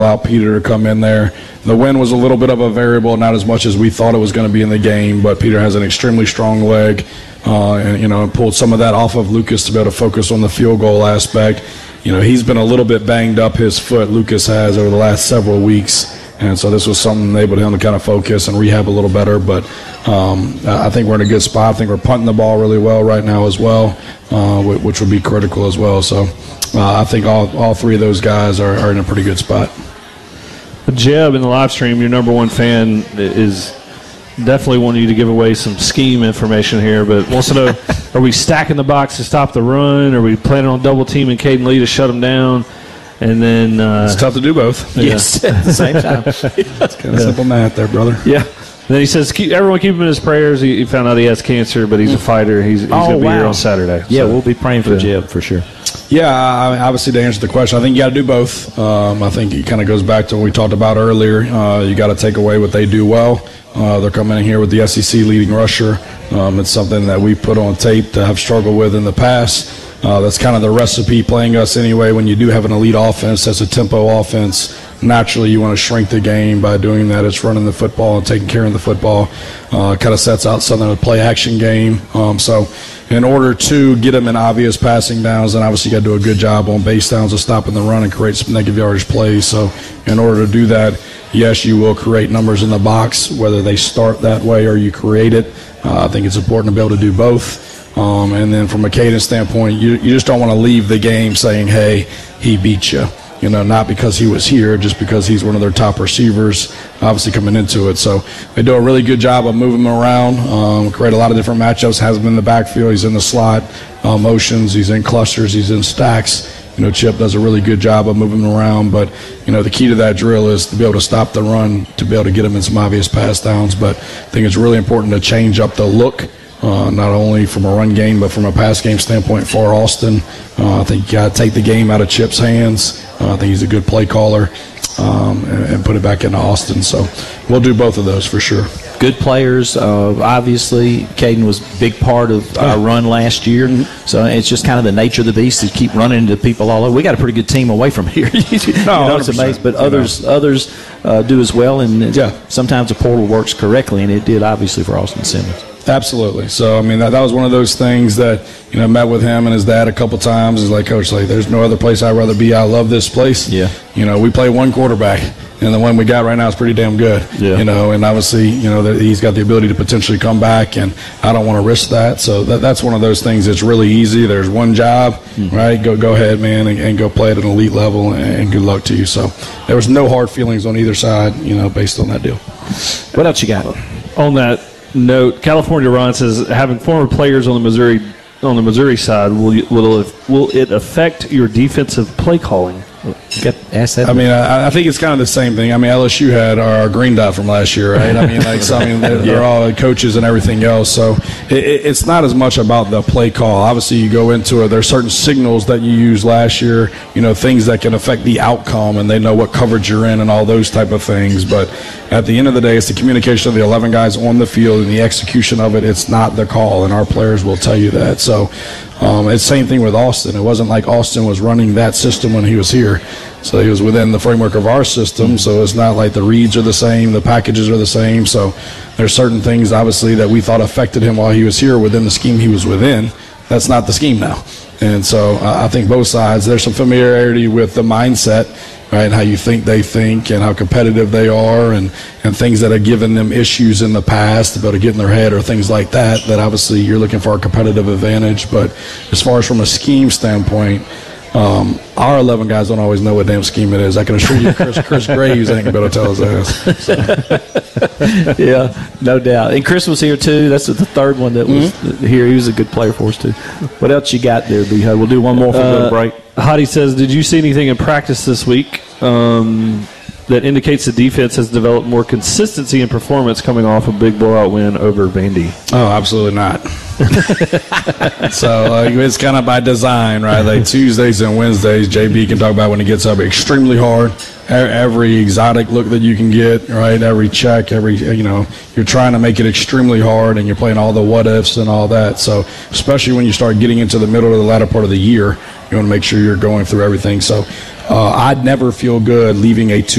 allow Peter to come in there. The wind was a little bit of a variable, not as much as we thought it was going to be in the game, but Peter has an extremely strong leg, and pulled some of that off of Lucas to be able to focus on the field goal aspect. He's been a little bit banged up, his foot, Lucas has, over the last several weeks. And so this was something that enabled him to kind of focus and rehab a little better. But I think we're in a good spot. I think we're punting the ball really well right now as well, which would be critical as well. So I think all three of those guys are in a pretty good spot. Jeb, in the live stream, your number one fan is definitely wanting you to give away some scheme information here, but wants to know, are we stacking the box to stop the run? Are we planning on double teaming Caden Lee to shut him down? And then it's tough to do both. Yes, at the same time. It's kind of simple math there, brother. Yeah. Then he says, everyone keep him in his prayers. He found out he has cancer, but he's a fighter. He's going to be here on Saturday. Yeah, we'll be praying for Jeb for sure. Yeah, obviously to answer the question, I think you got to do both. I think it kind of goes back to what we talked about earlier. You got to take away what they do well. They're coming in here with the SEC leading rusher. It's something that we put on tape to have struggled with in the past. That's kind of the recipe playing us anyway. When you do have an elite offense, that's a tempo offense. Naturally, you want to shrink the game by doing that. It's running the football and taking care of the football. Kind of sets out something of a play-action game. So in order to get them in obvious passing downs, then obviously you got to do a good job on base downs of stopping the run and create some negative yardage plays. So in order to do that, yes, you will create numbers in the box, whether they start that way or you create it. I think it's important to be able to do both. And then from a cadence standpoint, you just don't want to leave the game saying, hey, he beat you. Not because he was here, just because he's one of their top receivers, obviously coming into it. So they do a really good job of moving him around, create a lot of different matchups, has him in the backfield, he's in the slot, motions, he's in clusters, he's in stacks. Chip does a really good job of moving him around, but, the key to that drill is to be able to stop the run, to be able to get him in some obvious pass downs. But I think it's really important to change up the look, not only from a run game, but from a pass game standpoint for Austin. I think you got to take the game out of Chip's hands. I think he's a good play caller, and put it back into Austin. So we'll do both of those for sure. Good players. Obviously, Caden was a big part of our run last year. Mm-hmm. So it's just kind of the nature of the beast to keep running into people all over. We got a pretty good team away from here. It's amazing. But others do as well. And sometimes the portal works correctly, and it did obviously for Austin Simmons. Absolutely. So, that was one of those things that, met with him and his dad a couple times. He's like, Coach, there's no other place I'd rather be. I love this place. Yeah. We play one quarterback, and the one we got right now is pretty damn good. Yeah. And obviously, he's got the ability to potentially come back, and I don't want to risk that. So that's one of those things that's really easy. There's one job, right? Go ahead, man, and go play at an elite level, and good luck to you. So there was no hard feelings on either side, based on that deal. What else you got? On that note, California Ron says, having former players on the Missouri side, will it affect your defensive play calling? Ask that. I think it's kind of the same thing. LSU had our green dot from last year, right? They're all coaches and everything else. So it's not as much about the play call. Obviously, you go into it. There's certain signals that you used last year, things that can affect the outcome, and they know what coverage you're in and all those type of things. But at the end of the day, it's the communication of the 11 guys on the field and the execution of it. It's not the call, and our players will tell you that. So it's the same thing with Austin. It wasn't like Austin was running that system when he was here. So he was within the framework of our system. So it's not like the reads are the same, the packages are the same. So there's certain things, obviously, that we thought affected him while he was here within the scheme he was within. That's not the scheme now. And so I think both sides, there's some familiarity with the mindset, right, how you think they think and how competitive they are and things that have given them issues in the past to be able to get in their head or things like that obviously you're looking for a competitive advantage. But as far as from a scheme standpoint, our 11 guys don't always know what damn scheme it is. I can assure you Chris Graves ain't going to be able to tell his ass. So. Yeah, no doubt. And Chris was here too. That's the third one that was here. He was a good player for us too. What else you got there, B-Hud? We'll do one more for the break. Hottie says, did you see anything in practice this week that indicates the defense has developed more consistency in performance coming off a big blowout win over Vandy? Oh, absolutely not. So it's kind of by design, right? Like Tuesdays and Wednesdays, JB can talk about when he gets up extremely hard. Every exotic look that you can get, right? Every check, you're trying to make it extremely hard, and you're playing all the what ifs and all that. So especially when you start getting into the middle or the latter part of the year, you want to make sure you're going through everything. So I'd never feel good leaving a